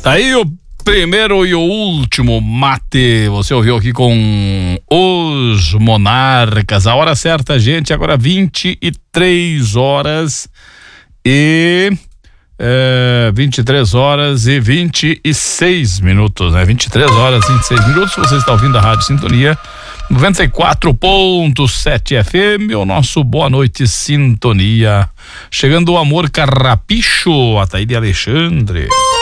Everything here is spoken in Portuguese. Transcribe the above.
Tá aí o primeiro e o último mate, você ouviu aqui com os Monarcas. A hora certa, gente, agora 23 horas e 23 horas e 26 minutos, né? 23 horas e 26 minutos. Você está ouvindo a Rádio Sintonia 94.7 FM, o nosso Boa Noite Sintonia. Chegando o Amor Carrapicho, Ataíde Alexandre.